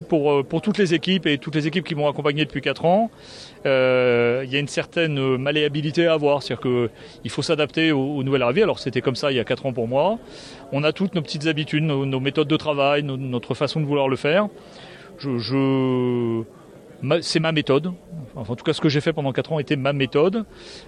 pour toutes les équipes et toutes les équipes qui m'ont accompagné depuis 4 ans, il y a une certaine malléabilité à avoir. C'est-à-dire qu'il faut s'adapter au nouvel arrivé. Alors c'était comme ça il y a 4 ans pour moi. On a toutes nos petites habitudes, nos méthodes de travail, notre façon de vouloir le faire. C'est ma méthode. Enfin, en tout cas, ce que j'ai fait pendant 4 ans était ma méthode.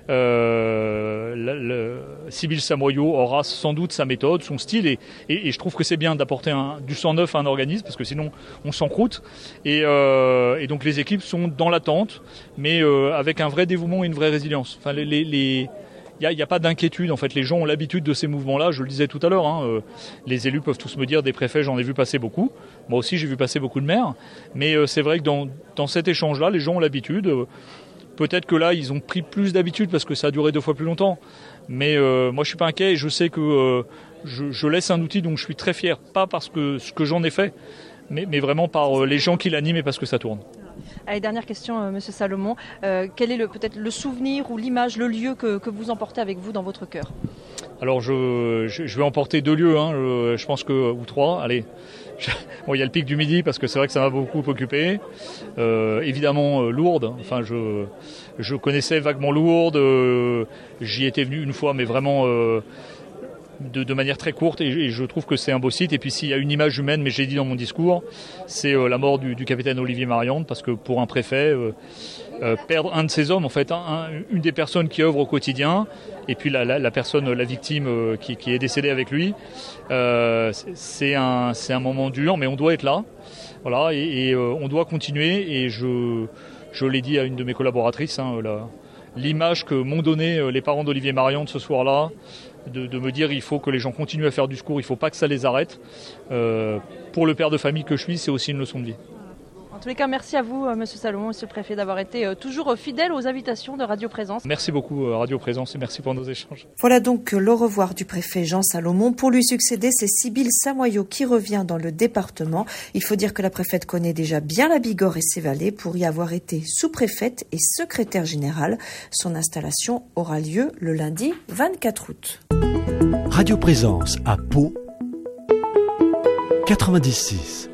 Sybille Samoyau aura sans doute sa méthode, son style, et je trouve que c'est bien d'apporter du sang neuf à un organisme, parce que sinon on s'encroute. Et donc les équipes sont dans l'attente, mais avec un vrai dévouement et une vraie résilience. Enfin, il n'y a pas d'inquiétude, en fait. Les gens ont l'habitude de ces mouvements-là, je le disais tout à l'heure. Les élus peuvent tous me dire, des préfets, j'en ai vu passer beaucoup. Moi aussi, j'ai vu passer beaucoup de maires. Mais c'est vrai que dans cet échange-là, les gens ont l'habitude. Peut-être que là, ils ont pris plus d'habitude parce que ça a duré 2 fois plus longtemps. Mais moi, je ne suis pas inquiet et je sais que je laisse un outil dont je suis très fier. Pas parce que ce que j'en ai fait, mais vraiment par les gens qui l'animent et parce que ça tourne. Allez, dernière question, Monsieur Salomon. Quel est peut-être le souvenir ou l'image, le lieu que vous emportez avec vous dans votre cœur ? Alors je vais emporter 2 lieux, je pense ou 3. Allez, il y a le Pic du Midi parce que c'est vrai que ça m'a beaucoup occupé. Évidemment Lourdes. Enfin, je connaissais vaguement Lourdes. J'y étais venu une fois, mais vraiment de manière très courte, et je trouve que c'est un beau site. Et puis s'il y a une image humaine, mais j'ai dit dans mon discours, c'est la mort du capitaine Olivier Mariante, parce que pour un préfet, perdre un de ses hommes, en fait, une des personnes qui œuvre au quotidien, et puis la personne, la victime qui est décédée avec lui, c'est un moment dur, mais on doit être là, voilà, et on doit continuer. Et je l'ai dit à une de mes collaboratrices, l'image que m'ont donné les parents d'Olivier Mariante ce soir-là, de me dire il faut que les gens continuent à faire du secours, il ne faut pas que ça les arrête. Pour le père de famille que je suis, c'est aussi une leçon de vie. En tous les cas, merci à vous, Monsieur Salomon, Monsieur le Préfet, d'avoir été toujours fidèle aux invitations de Radio Présence. Merci beaucoup, Radio Présence, et merci pour nos échanges. Voilà donc le revoir du préfet Jean Salomon. Pour lui succéder, c'est Sybille Samoyau qui revient dans le département. Il faut dire que la préfète connaît déjà bien la Bigorre et ses vallées pour y avoir été sous-préfète et secrétaire générale. Son installation aura lieu le lundi 24 août. Radio Présence à Pau 96.